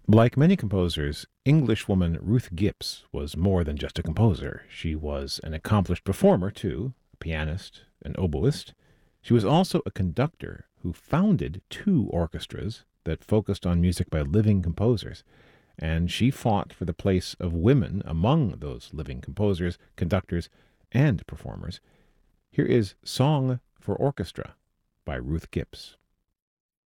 Like many composers, Englishwoman Ruth Gibbs was more than just a composer. She was an accomplished performer, too, a pianist, an oboist. She was also a conductor who founded two orchestras that focused on music by living composers, and she fought for the place of women among those living composers, conductors, and performers. Here is Song for Orchestra by Ruth Gibbs.